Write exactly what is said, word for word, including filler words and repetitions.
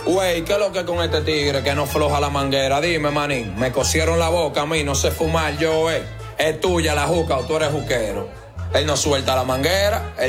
Güey, ¿qué es lo que con este tigre que no floja la manguera? Dime, manín, me cosieron la boca a mí, no sé fumar yo, eh. Es tuya la juca o tú eres juquero. Él no suelta la manguera, él